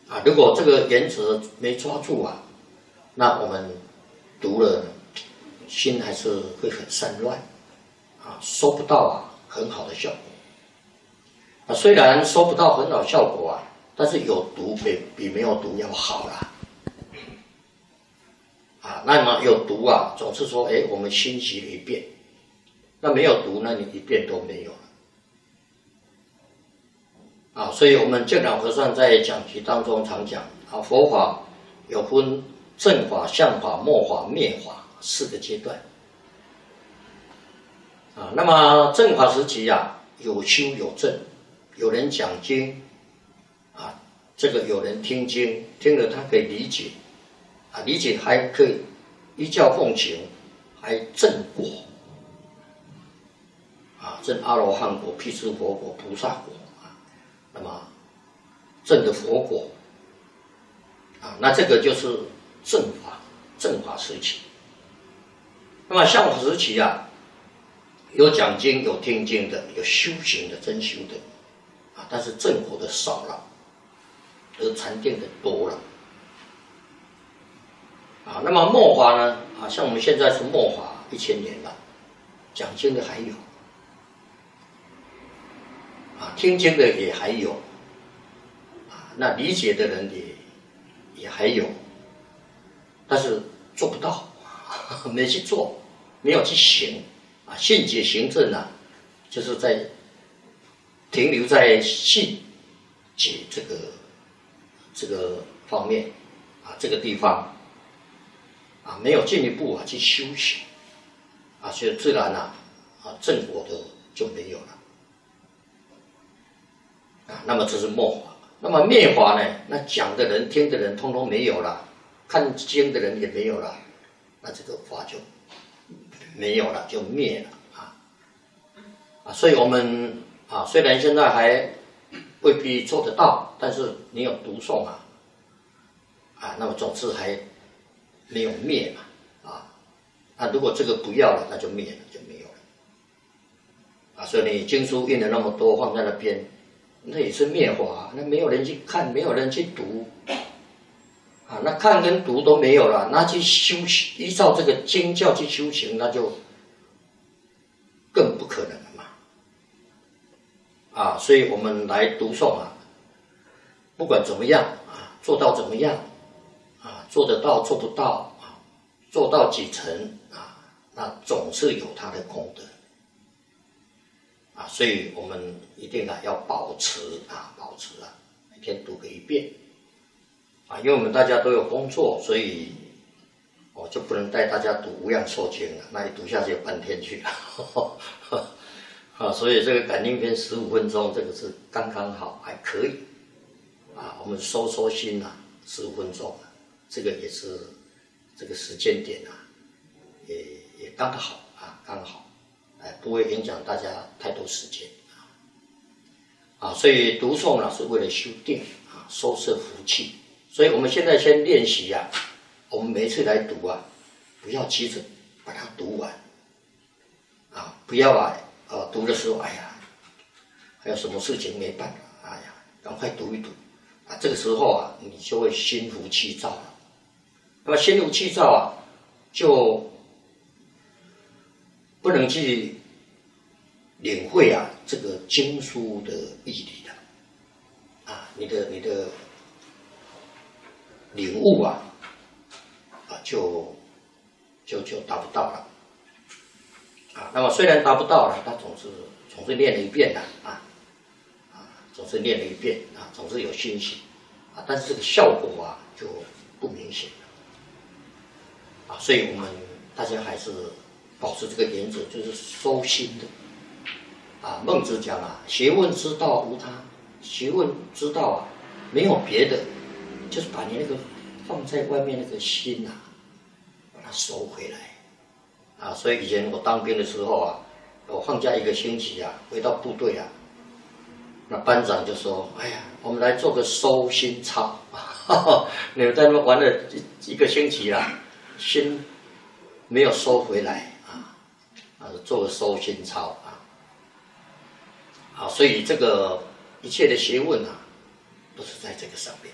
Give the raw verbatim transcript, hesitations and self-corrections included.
啊，如果这个原则没抓住啊，那我们读了心还是会很散乱，啊，收不到啊很好的效果。啊，虽然收不到很好效果啊，但是有读比比没有读要好啦。啊，那么有读啊，总是说，哎，我们欣习了一遍。那没有读，那你一遍都没有了。啊，所以我们净老和尚在讲题当中常讲啊，佛法有分正法、相法、末法、灭法四个阶段。啊，那么正法时期啊，有修有证，有人讲经，啊，这个有人听经，听了他可以理解，啊，理解还可以依教奉行，还正果。啊，证阿罗汉果、辟支佛果、菩萨果啊，那么证的佛果啊，那这个就是正法，正法时期。那么相法时期啊，有讲经、有听经的，有修行的、真修的啊，但是正果的少了，得禅定的多了啊。那么末法呢？啊，像我们现在是末法一千年了，讲经的还有。啊，听经的也还有，啊，那理解的人也也还有，但是做不到，没去做，没有去行，啊，信解行证啊，就是在停留在信解这个这个方面，啊，这个地方，啊，没有进一步啊去修行，啊，所以自然啊，啊，正果的就没有了。啊，那么这是末法。那么灭法呢？那讲的人、听的人，通通没有了，看经的人也没有了，那这个法就没有了，就灭了啊！啊，所以我们啊，虽然现在还未必做得到，但是你有读诵啊，啊，那么总是还没有灭嘛，啊，那如果这个不要了，那就灭了，就没有了。啊，所以你经书印了那么多，放在那边。那也是灭法，那没有人去看，没有人去读，啊，那看跟读都没有了，那去修行，依照这个经教去修行，那就更不可能了嘛，啊，所以我们来读诵啊，不管怎么样啊，做到怎么样啊，做得到做不到啊，做到几成啊，那总是有它的功德。啊，所以我们一定啊要保持啊，保持啊，每天读个一遍，啊，因为我们大家都有工作，所以我就不能带大家读无量寿经了，那一读下去有半天去了，啊，所以这个感应篇十五分钟，这个是刚刚好，还可以，啊，我们收收心啊，十五分钟，这个也是这个时间点啊，也也刚好啊，刚好。不会影响大家太多时间啊，所以读诵呢是为了修定啊，收摄福气。所以我们现在先练习啊，我们每一次来读啊，不要急着把它读完啊，不要啊，呃，读的时候，哎呀，还有什么事情没办法，哎呀，赶快读一读啊，这个时候啊，你就会心浮气躁了。那么心浮气躁啊，就不能去领会啊这个经书的义理了，啊，你的你的领悟啊，啊就就就达不到了，啊，那么虽然达不到了，他总是总是念了一遍的啊，啊，总是念了一遍啊，总是有欣喜啊，但是这个效果啊就不明显了，啊，所以我们大家还是保持这个原则，就是收心的。啊，孟子讲啊，学问之道无他，学问之道啊，没有别的，就是把你那个放在外面那个心啊，把它收回来。啊，所以以前我当兵的时候啊，我放假一个星期啊，回到部队啊，那班长就说：“哎呀，我们来做个收心操，你们在那玩了一一个星期啦，心没有收回来啊，啊，做个收心操啊。”啊，所以这个一切的学问啊，都是在这个上面。